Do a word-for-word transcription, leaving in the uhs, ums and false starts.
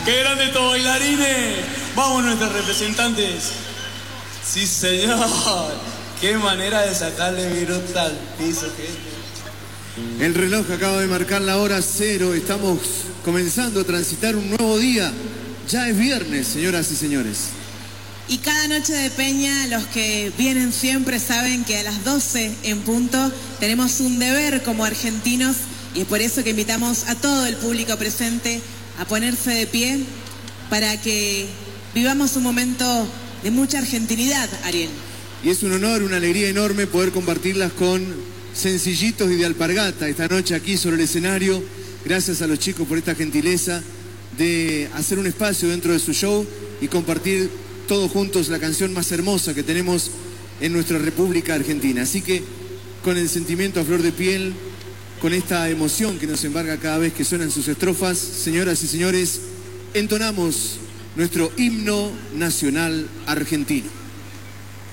¡Qué grande estos bailarines! Vamos nuestros representantes. Sí, señor. Qué manera de sacarle viruta al piso, gente. El reloj acaba de marcar la hora cero. Estamos comenzando a transitar un nuevo día. Ya es viernes, señoras y señores. Y cada noche de peña, los que vienen siempre saben que a las doce en punto tenemos un deber como argentinos, y es por eso que invitamos a todo el público presente a ponerse de pie para que vivamos un momento de mucha argentinidad, Ariel. Y es un honor, una alegría enorme poder compartirlas con Sencillitos y de Alpargata esta noche aquí sobre el escenario. Gracias a los chicos por esta gentileza de hacer un espacio dentro de su show y compartir todos juntos la canción más hermosa que tenemos en nuestra República Argentina. Así que con el sentimiento a flor de piel, con esta emoción que nos embarga cada vez que suenan sus estrofas, señoras y señores, entonamos nuestro himno nacional argentino.